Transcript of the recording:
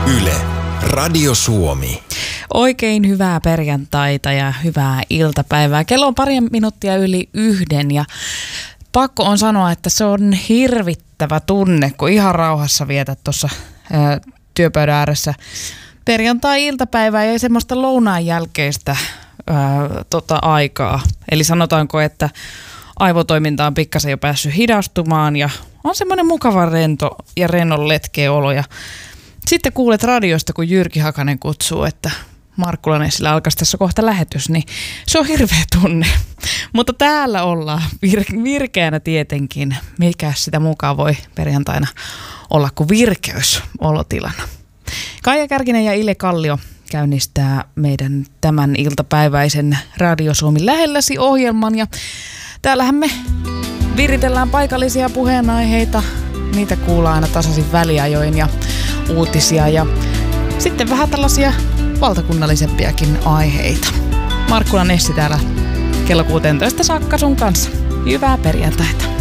Yle, Radio Suomi. Oikein hyvää perjantaita ja hyvää iltapäivää. Kello on 1:02 ja pakko on sanoa, että se on hirvittävä tunne, kun ihan rauhassa vietät tuossa työpöydän ääressä perjantai-iltapäivää ja semmoista lounaan jälkeistä aikaa. Eli sanotaanko, että aivotoiminta on pikkasen jo päässyt hidastumaan ja on semmoinen mukava rento ja rennon letkeä olo. Ja sitten kuulet radiosta, kun Jyrki Hakanen kutsuu, että Markkulan Essilä alkaisi tässä kohta lähetys, niin se on hirveä tunne. Mutta täällä ollaan virkeänä tietenkin. Mikä sitä mukaan voi perjantaina olla kuin virkeys olotilana. Kaija Kärkinen ja Ile Kallio käynnistää meidän tämän iltapäiväisen Radio Suomi lähelläsi -ohjelman. Ja täällähän me viritellään paikallisia puheenaiheita. Niitä kuullaan aina tasaisin väliajoin ja uutisia ja sitten vähän tällaisia valtakunnallisempiakin aiheita. Markkulan Essi täällä kello 16 saakka sun kanssa. Hyvää perjantaita.